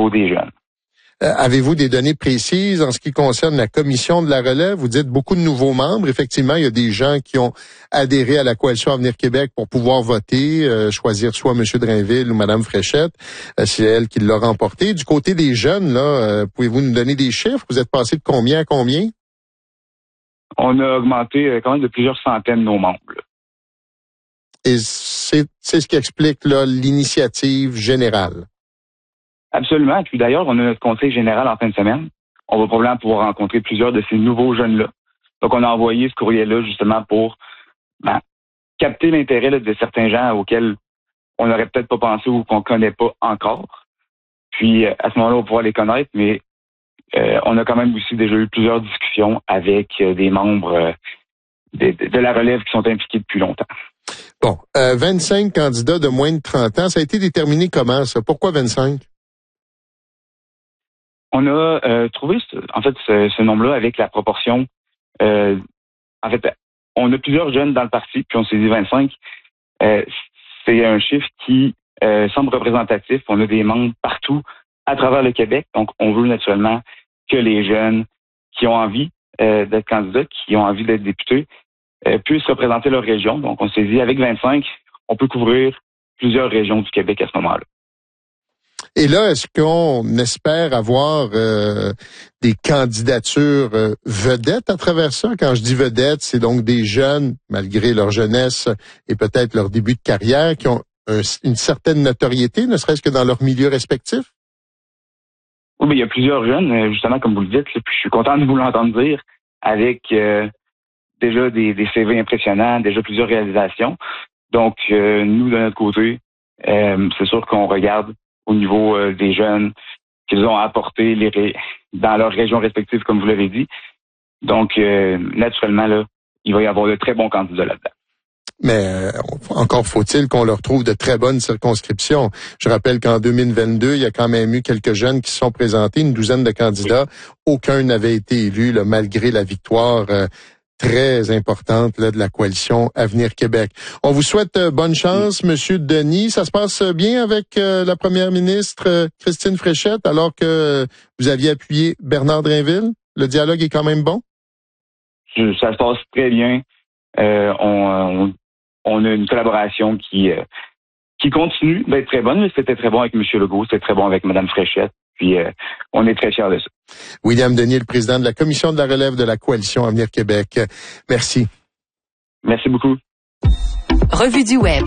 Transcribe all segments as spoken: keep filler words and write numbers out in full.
niveau des jeunes. Euh, avez-vous des données précises en ce qui concerne la commission de la relève? Vous dites beaucoup de nouveaux membres. Effectivement, il y a des gens qui ont adhéré à la Coalition Avenir Québec pour pouvoir voter, euh, choisir soit M. Drainville ou Mme Fréchette. Euh, c'est elle qui l'a remporté. Du côté des jeunes, là, euh, pouvez-vous nous donner des chiffres? Vous êtes passé de combien à combien? On a augmenté euh, quand même de plusieurs centaines nos membres. Là. Et c'est, c'est ce qui explique là, l'initiative générale. Absolument. Puis d'ailleurs, on a notre conseil général en fin de semaine. On va probablement pouvoir rencontrer plusieurs de ces nouveaux jeunes-là. Donc, on a envoyé ce courriel-là justement pour ben, capter l'intérêt là, de certains gens auxquels on n'aurait peut-être pas pensé ou qu'on connaît pas encore. Puis, à ce moment-là, on va pouvoir les connaître, mais euh, on a quand même aussi déjà eu plusieurs discussions avec euh, des membres euh, de, de la relève qui sont impliqués depuis longtemps. Bon, euh, vingt-cinq candidats de moins de trente ans, ça a été déterminé comment, ça? Pourquoi vingt-cinq? On a euh, trouvé, en fait, ce, ce nombre-là avec la proportion. Euh, en fait, on a plusieurs jeunes dans le parti, puis on s'est dit vingt-cinq. Euh, c'est un chiffre qui euh, semble représentatif. On a des membres partout à travers le Québec. Donc, on veut naturellement que les jeunes qui ont envie euh, d'être candidats, qui ont envie d'être députés, euh, puissent représenter leur région. Donc, on s'est dit, avec vingt-cinq, on peut couvrir plusieurs régions du Québec à ce moment-là. Et là, est-ce qu'on espère avoir euh, des candidatures euh, vedettes à travers ça? Quand je dis vedettes, c'est donc des jeunes, malgré leur jeunesse et peut-être leur début de carrière, qui ont un, une certaine notoriété, ne serait-ce que dans leur milieu respectif? Oui, mais il y a plusieurs jeunes, justement, comme vous le dites, puis je suis content de vous l'entendre dire, avec euh, déjà des, des C V impressionnants, déjà plusieurs réalisations. Donc, euh, nous, de notre côté, euh, c'est sûr qu'on regarde au niveau euh, des jeunes qu'ils ont apporté les ré... dans leurs régions respectives, comme vous l'avez dit. Donc, euh, naturellement, là, il va y avoir de très bons candidats là-dedans. Mais euh, encore faut-il qu'on leur trouve de très bonnes circonscriptions. Je rappelle qu'en deux mille vingt-deux, il y a quand même eu quelques jeunes qui se sont présentés, une douzaine de candidats. Aucun n'avait été élu, là, malgré la victoire euh, très importante là, de la coalition Avenir Québec. On vous souhaite euh, bonne chance, oui. Monsieur Denis. Ça se passe bien avec euh, la première ministre euh, Christine Fréchette, alors que euh, vous aviez appuyé Bernard Drainville? Le dialogue est quand même bon? Je, ça se passe très bien. Euh, on, on, on a une collaboration qui euh, qui continue d'être très bonne. Mais c'était très bon avec M. Legault, c'était très bon avec Mme Fréchette. Puis, euh, on est très fiers de ça. William Denis, le président de la Commission de la relève de la Coalition Avenir Québec. Merci. Merci beaucoup. Revue du Web.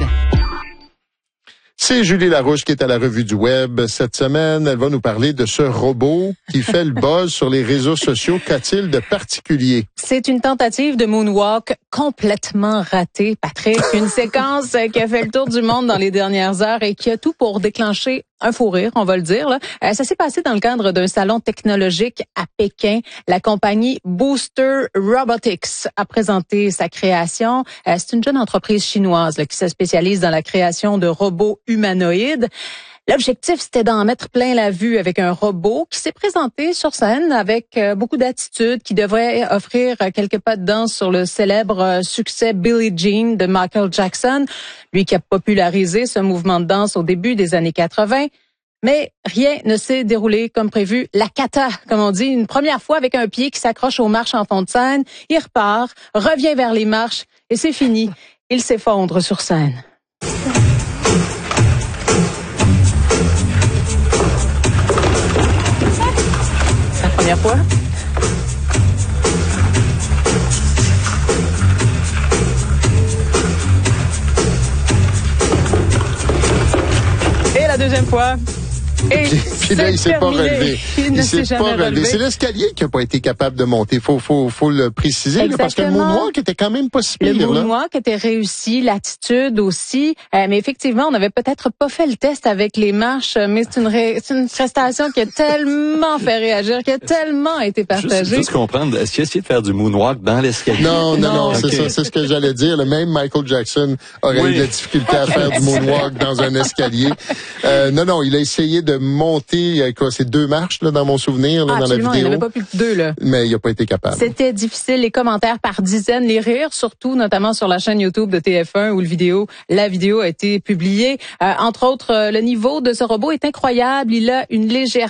C'est Julie Larouche qui est à la Revue du Web cette semaine. Elle va nous parler de ce robot qui fait le buzz sur les réseaux sociaux. Qu'a-t-il de particulier? C'est une tentative de moonwalk complètement ratée, Patrick. Une séquence qui a fait le tour du monde dans les dernières heures et qui a tout pour déclencher un fou rire, on va le dire. Là. Euh, ça s'est passé dans le cadre d'un salon technologique à Pékin. La compagnie Booster Robotics a présenté sa création. Euh, c'est une jeune entreprise chinoise là, qui se spécialise dans la création de robots humanoïdes. L'objectif, c'était d'en mettre plein la vue avec un robot qui s'est présenté sur scène avec euh, beaucoup d'attitude, qui devrait offrir euh, quelques pas de danse sur le célèbre euh, succès Billie Jean de Michael Jackson, lui qui a popularisé ce mouvement de danse au début des années quatre-vingt. Mais rien ne s'est déroulé comme prévu. La cata, comme on dit, une première fois avec un pied qui s'accroche aux marches en fond de scène, il repart, revient vers les marches et c'est fini. Il s'effondre sur scène. Première fois. Et la deuxième fois. Et puis, puis là, il s'est pas relevé. Il, il ne s'est jamais pas relevé. relevé. C'est l'escalier qui a pas été capable de monter. Faut, faut, faut le préciser, là, parce que le moonwalk était quand même pas si pire. Le moonwalk était réussi, l'attitude aussi. Euh, mais effectivement, on n'avait peut-être pas fait le test avec les marches, mais c'est une, ré, c'est une prestation qui a tellement fait réagir, qui a tellement été partagée. Juste, juste comprendre, est-ce qu'il a essayé de faire du moonwalk dans l'escalier? Non, non, non, non okay. c'est ça, c'est ce que j'allais dire. Le même Michael Jackson aurait oui. eu de la difficulté à faire du moonwalk dans un escalier. Euh, non, non, il a essayé de monter. Il y a quoi, c'est deux marches là, dans mon souvenir, là, ah, dans la vidéo. Il n'y en avait pas plus que deux. Là. Mais il n'a pas été capable. C'était difficile, les commentaires par dizaines, les rires, surtout, notamment sur la chaîne YouTube de T F un où le vidéo, la vidéo a été publiée. Euh, entre autres, le niveau de ce robot est incroyable. Il a une légère